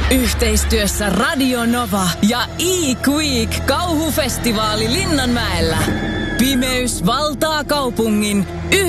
Yhteistyössä Radio Nova ja E-Week kauhufestivaali Linnanmäellä. Pimeys valtaa kaupungin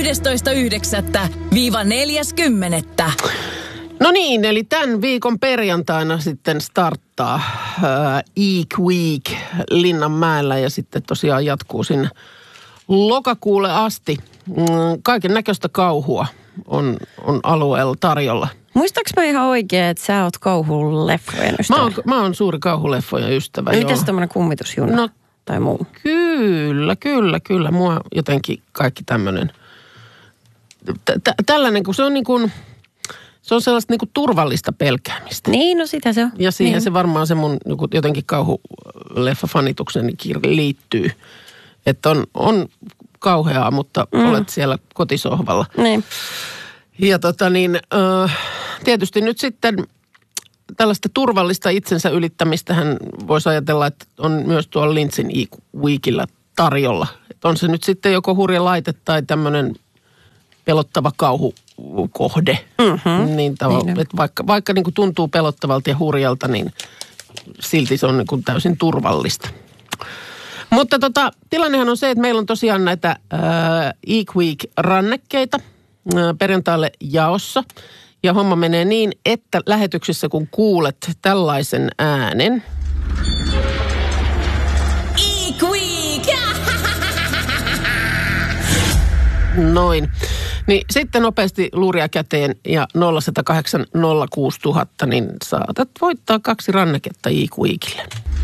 11.9.–4.10. No niin, eli tämän viikon perjantaina sitten starttaa E-Week Linnanmäellä ja sitten tosiaan jatkuu sinne lokakuulle asti. Kaiken näköistä kauhua on alueella tarjolla. Muistaaks mä ihan oikein, että sä oot kauhuleffojen ystävä? Mä oon suuri kauhuleffojen ystävä. Mitäs tommonen kummitusjuna tai muu? Kyllä. Mua jotenkin kaikki tämmönen. Tällainen, kun se on niin kuin, se on sellaista niin kuin turvallista pelkäämistä. Niin, no sitä se on. Ja siihen niin. Se varmaan se mun jotenkin kauhuleffa-fanitukseni liittyy. Että on kauheaa, mutta olet siellä kotisohvalla. Niin. Ja tietysti nyt sitten tällaista turvallista itsensä ylittämistähän voisi ajatella, että on myös tuolla Lintzin E-Weekillä tarjolla. Että on se nyt sitten joko hurja laite tai tämmöinen pelottava kauhukohde. Niin että vaikka niin kuin tuntuu pelottavalta ja hurjalta, niin silti se on niin kuin täysin turvallista. Mutta tilannehan on se, että meillä on tosiaan näitä E-Week-rannekkeita perjantaille jaossa. Ja homma menee niin, että lähetyksessä kun kuulet tällaisen äänen. E-Week! Noin. Niin sitten nopeasti luuria käteen ja 0108 06000, niin saatat voittaa 2 ranneketta E-Weekille.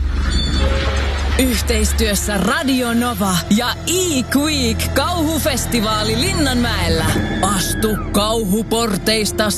Yhteistyössä Radio Nova ja E-Week kauhufestivaali Linnanmäellä. Astu kauhuporteista